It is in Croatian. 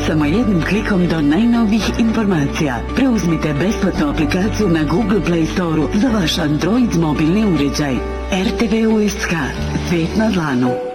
Samo jednim klikom do najnovijih informacija. Preuzmite besplatnu aplikaciju na Google Play Store za vaš Android mobilni uređaj. RTV USK. Svijet na dlanu.